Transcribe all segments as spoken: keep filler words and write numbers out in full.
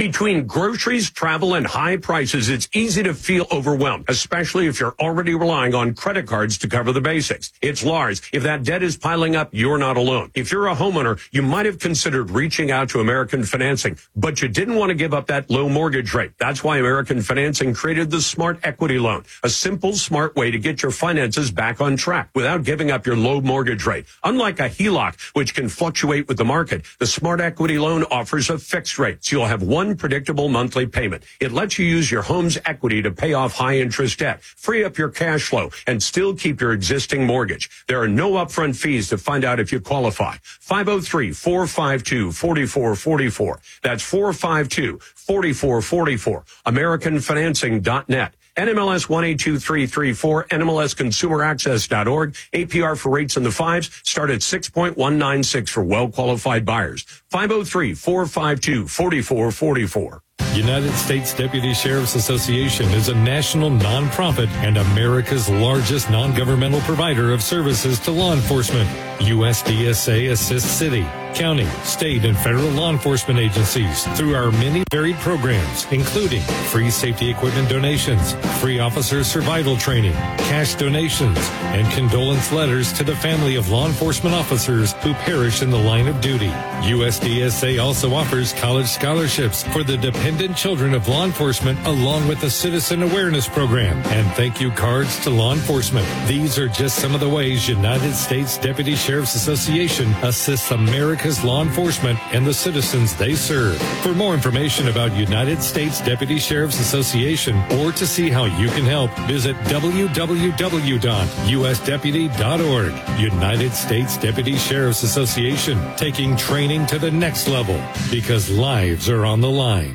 Between groceries, travel, and high prices, it's easy to feel overwhelmed, especially if you're already relying on credit cards to cover the basics. It's Lars. If that debt is piling up, you're not alone. If you're a homeowner, you might have considered reaching out to American Financing, but you didn't want to give up that low mortgage rate. That's why American Financing created the Smart Equity Loan, a simple, smart way to get your finances back on track without giving up your low mortgage rate. Unlike a H E L O C, which can fluctuate with the market, the Smart Equity Loan offers a fixed rate, so you'll have one predictable monthly payment. It lets you use your home's equity to pay off high-interest debt, free up your cash flow, and still keep your existing mortgage. There are no upfront fees to find out if you qualify. five oh three, four five two, four four four four. That's four five two, four four four four. American Financing dot net. N M L S one eight two three three four, N M L S consumer access dot org. A P R for rates in the fives start at six point one nine six for well-qualified buyers. five oh three, four five two, four four four four. United States Deputy Sheriff's Association is a national nonprofit and America's largest non-governmental provider of services to law enforcement. U S D S A assists city, county, state, and federal law enforcement agencies through our many varied programs, including free safety equipment donations, free officer survival training, cash donations, and condolence letters to the family of law enforcement officers who perish in the line of duty. U S D S A also offers college scholarships for the dependent children of law enforcement, along with a citizen awareness program and thank you cards to law enforcement. These are just some of the ways United States Deputy Sheriff's Association assists America's law enforcement and the citizens they serve. For more information about United States Deputy Sheriff's Association or to see how you can help, visit w w w dot u s deputy dot org. United States Deputy Sheriff's Association, taking training to the next level because lives are on the line.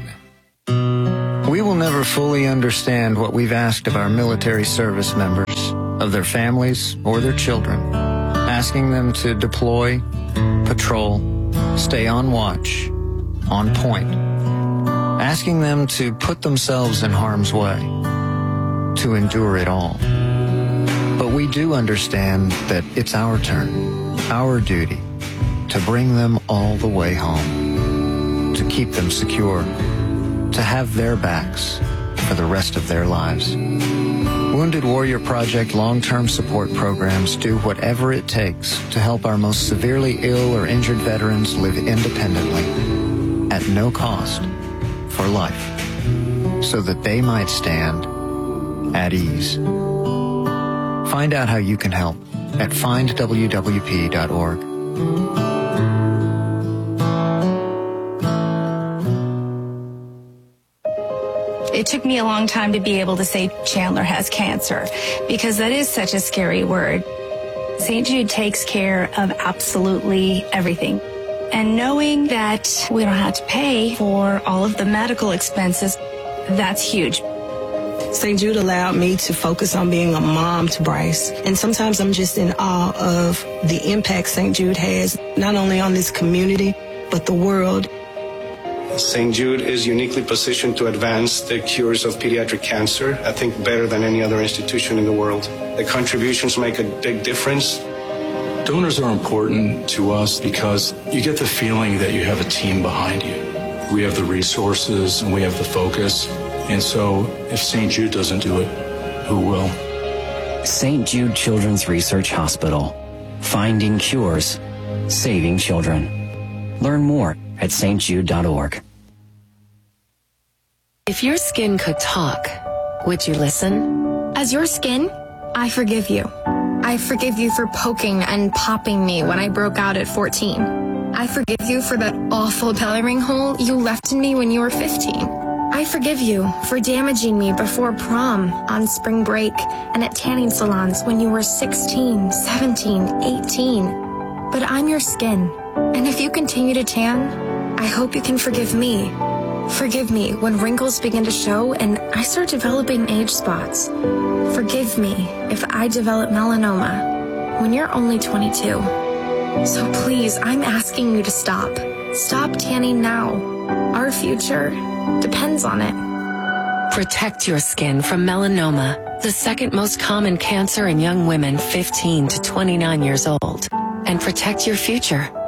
We will never fully understand what we've asked of our military service members, of their families or their children, asking them to deploy, patrol, stay on watch, on point, asking them to put themselves in harm's way, to endure it all. But we do understand that it's our turn, our duty, to bring them all the way home, to keep them secure, to have their backs for the rest of their lives. Wounded Warrior Project long-term support programs do whatever it takes to help our most severely ill or injured veterans live independently, at no cost, for life, so that they might stand at ease. Find out how you can help at find w w p dot org. It took me a long time to be able to say Chandler has cancer because that is such a scary word. Saint Jude takes care of absolutely everything. And knowing that we don't have to pay for all of the medical expenses, that's huge. Saint Jude allowed me to focus on being a mom to Bryce. And sometimes I'm just in awe of the impact Saint Jude has, not only on this community, but the world. Saint Jude is uniquely positioned to advance the cures of pediatric cancer, I think better than any other institution in the world. The contributions make a big difference. Donors are important to us because you get the feeling that you have a team behind you. We have the resources and we have the focus. And so if Saint Jude doesn't do it, who will? Saint Jude Children's Research Hospital. Finding cures. Saving children. Learn more at st jude dot org. If your skin could talk, would you listen? As your skin, I forgive you. I forgive you for poking and popping me when I broke out at fourteen. I forgive you for that awful belly ring hole you left in me when you were fifteen. I forgive you for damaging me before prom, on spring break, and at tanning salons when you were sixteen, seventeen, eighteen. But I'm your skin, and if you continue to tan, I hope you can forgive me. Forgive me when wrinkles begin to show and I start developing age spots. Forgive me if I develop melanoma when you're only twenty-two. So please, I'm asking you to stop. Stop tanning now. Our future depends on it. Protect your skin from melanoma, the second most common cancer in young women fifteen to twenty-nine years old. And protect your future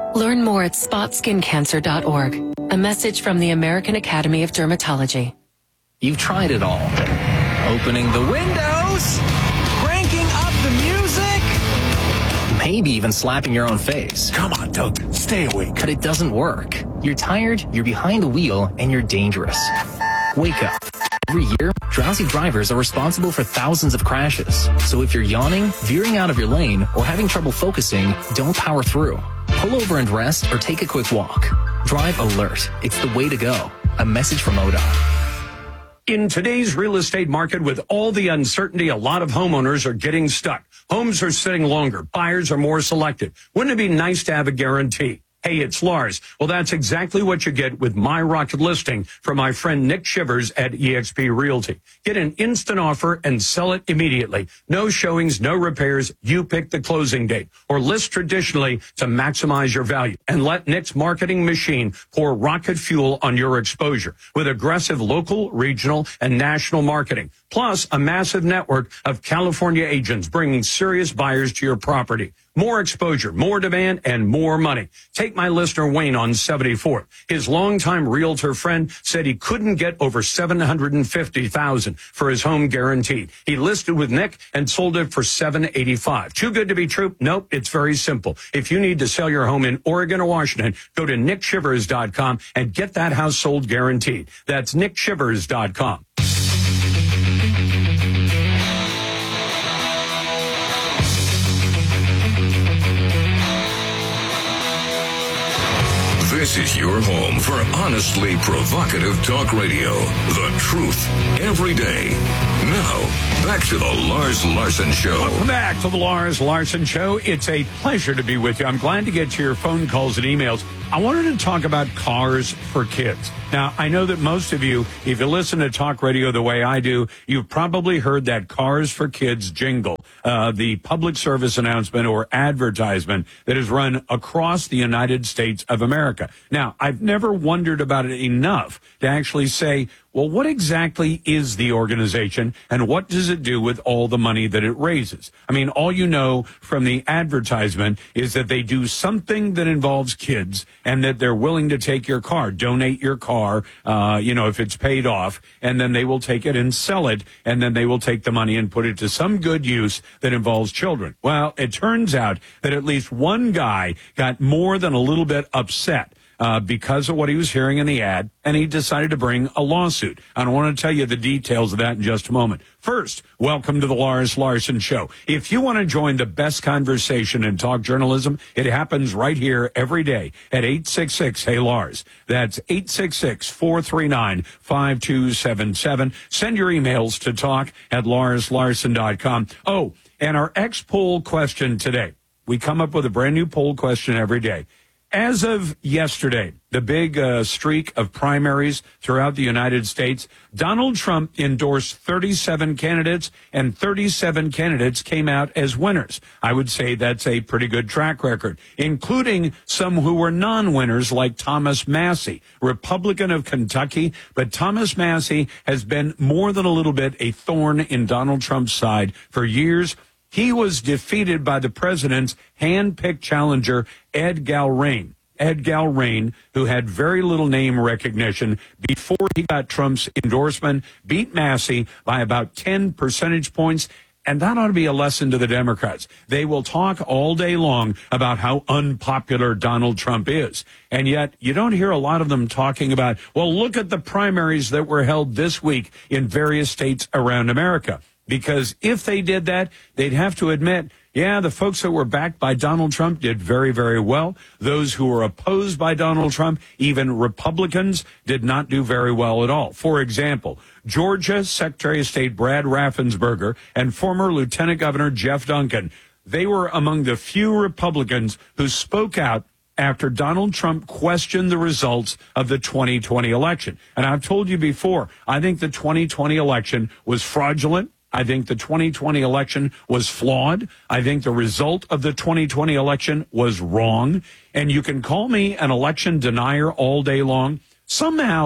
Learn more at spot skin cancer dot org. A message from the American Academy of Dermatology. You've tried it all. Opening the windows, cranking up the music, maybe even slapping your own face. Come on, Doug, stay awake. But it doesn't work. You're tired, you're behind the wheel, and you're dangerous. Wake up. Every year, drowsy drivers are responsible for thousands of crashes. So if you're yawning, veering out of your lane, or having trouble focusing, don't power through. Pull over and rest or take a quick walk. Drive alert. It's the way to go. A message from O D O T. In today's real estate market, with all the uncertainty, a lot of homeowners are getting stuck. Homes are sitting longer. Buyers are more selective. Wouldn't it be nice to have a guarantee? Hey, it's Lars. Well, that's exactly what you get with My Rocket Listing from my friend Nick Shivers at eXp Realty. Get an instant offer and sell it immediately. No showings, no repairs. You pick the closing date. Or list traditionally to maximize your value. And let Nick's marketing machine pour rocket fuel on your exposure with aggressive local, regional, and national marketing. Plus, a massive network of California agents bringing serious buyers to your property. More exposure, more demand, and more money. Take my listener Wayne on seventy-fourth. His longtime realtor friend said he couldn't get over seven hundred fifty thousand dollars for his home guaranteed. He listed with Nick and sold it for seven hundred eighty-five thousand dollars. Too good to be true? Nope, it's very simple. If you need to sell your home in Oregon or Washington, go to nick shivers dot com and get that house sold guaranteed. That's nick shivers dot com. This is your home for honestly provocative talk radio. The truth every day. Now, back to the Lars Larson Show. Welcome back to the Lars Larson Show. It's a pleasure to be with you. I'm glad to get to your phone calls and emails. I wanted to talk about cars for kids. Now, I know that most of you, if you listen to talk radio the way I do, you've probably heard that Cars for Kids jingle, uh, the public service announcement or advertisement that is run across the United States of America. Now, I've never wondered about it enough to actually say, well, what exactly is the organization and what does it do with all the money that it raises? I mean, all you know from the advertisement is that they do something that involves kids and that they're willing to take your car, donate your car, uh, you know, if it's paid off, and then they will take it and sell it, and then they will take the money and put it to some good use that involves children. Well, it turns out that at least one guy got more than a little bit upset Uh, because of what he was hearing in the ad, and he decided to bring a lawsuit. I don't want to tell you the details of that in just a moment. First, welcome to the Lars Larson Show. If you want to join the best conversation in talk journalism, it happens right here every day at eight six six, hey Lars. That's eight six six, four three nine, five two seven seven. Send your emails to talk at lars larson dot com. Oh, and our X-poll question today. We come up with a brand new poll question every day. As of yesterday, the big uh, streak of primaries throughout the United States, Donald Trump endorsed thirty-seven candidates, and thirty-seven candidates came out as winners. I would say that's a pretty good track record, including some who were non-winners like Thomas Massie, Republican of Kentucky. But Thomas Massie has been more than a little bit a thorn in Donald Trump's side for years. He was defeated by the president's hand-picked challenger, Ed Galrain. Ed Galrain, who had very little name recognition before he got Trump's endorsement, beat Massie by about ten percentage points. And that ought to be a lesson to the Democrats. They will talk all day long about how unpopular Donald Trump is. And yet you don't hear a lot of them talking about, well, look at the primaries that were held this week in various states around America. Because if they did that, they'd have to admit, yeah, the folks that were backed by Donald Trump did very, very well. Those who were opposed by Donald Trump, even Republicans, did not do very well at all. For example, Georgia Secretary of State Brad Raffensperger and former Lieutenant Governor Jeff Duncan, they were among the few Republicans who spoke out after Donald Trump questioned the results of the twenty twenty election. And I've told you before, I think the twenty twenty election was fraudulent. I think the twenty twenty election was flawed. I think the result of the twenty twenty election was wrong. And you can call me an election denier all day long. Somehow,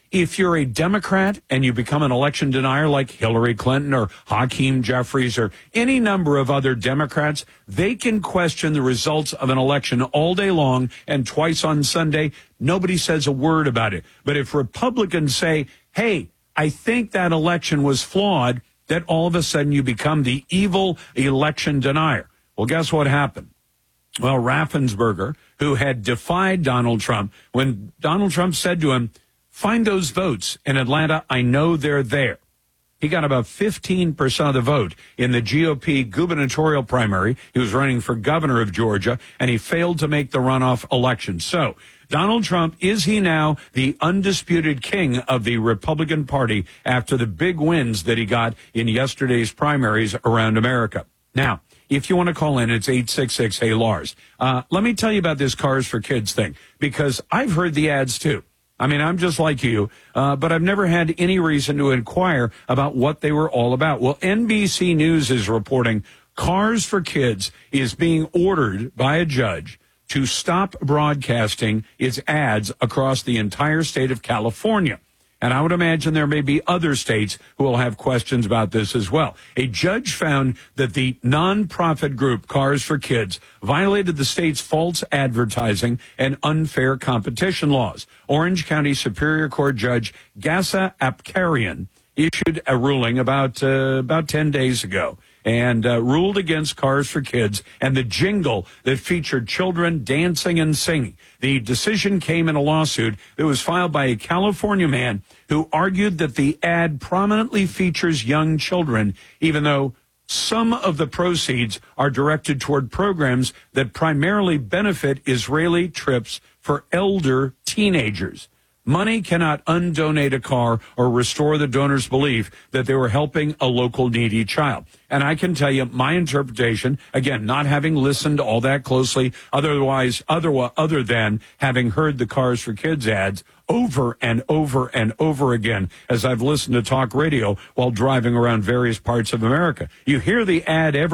if you're a Democrat and you become an election denier like Hillary Clinton or Hakeem Jeffries or any number of other Democrats, they can question the results of an election all day long and twice on Sunday. Nobody says a word about it. But if Republicans say, hey, I think that election was flawed, that all of a sudden you become the evil election denier. Well, guess what happened? Well, Raffensperger, who had defied Donald Trump, when Donald Trump said to him, find those votes in Atlanta, I know they're there. He got about fifteen percent of the vote in the G O P gubernatorial primary. He was running for governor of Georgia, and he failed to make the runoff election. So Donald Trump, is he now the undisputed king of the Republican Party after the big wins that he got in yesterday's primaries around America? Now, if you want to call in, it's eight six six, hey, Lars. Uh, let me tell you about this Cars for Kids thing, because I've heard the ads too. I mean, I'm just like you, uh, but I've never had any reason to inquire about what they were all about. Well, N B C News is reporting Cars for Kids is being ordered by a judge to stop broadcasting its ads across the entire state of California. And I would imagine there may be other states who will have questions about this as well. A judge found that the nonprofit group Cars for Kids violated the state's false advertising and unfair competition laws. Orange County Superior Court Judge Gassa Apkarian issued a ruling about uh, about ten days ago and uh, ruled against Cars for Kids and the jingle that featured children dancing and singing. The decision came in a lawsuit that was filed by a California man who argued that the ad prominently features young children, even though some of the proceeds are directed toward programs that primarily benefit Israeli trips for elder teenagers. Money cannot undonate a car or restore the donor's belief that they were helping a local needy child. And I can tell you my interpretation, again, not having listened all that closely, otherwise, other, other than having heard the Cars for Kids ads over and over and over again as I've listened to talk radio while driving around various parts of America. You hear the ad every